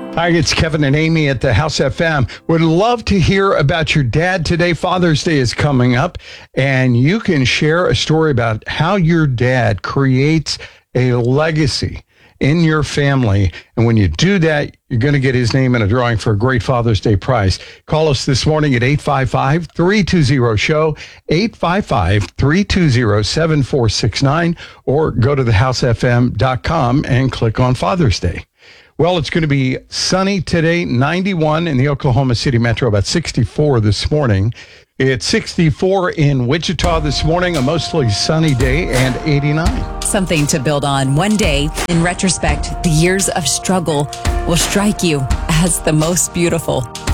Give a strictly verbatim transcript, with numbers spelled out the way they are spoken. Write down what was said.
Hi, it's Kevin and Amy at the House F M. Would love to hear about your dad today. Father's Day is coming up, and you can share a story about how your dad creates a legacy in your family. And when you do that, you're going to get his name in a drawing for a great Father's Day prize. Call us this morning at eight five five, three two zero, S H O W, eight five five, three two zero, seven four six nine, or go to the house f m dot com and click on Father's Day. Well, it's going to be sunny today, ninety-one in the Oklahoma City metro, about sixty-four this morning. It's sixty-four in Wichita this morning, a mostly sunny day, and eighty-nine. Something to build on. One day, in retrospect, the years of struggle will strike you as the most beautiful.